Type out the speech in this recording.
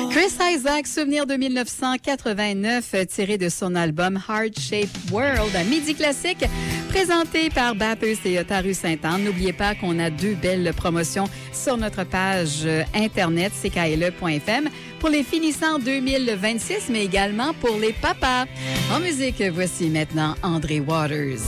Chris Isaak, souvenir de 1989, tiré de son album Heart Shaped World, à Midi Classique, présenté par Bathurst et Otaru Sainte-Anne. N'oubliez pas qu'on a 2 belles promotions sur notre page internet ckle.fm pour les finissants 2026, mais également pour les papas. En musique, voici maintenant André Waters.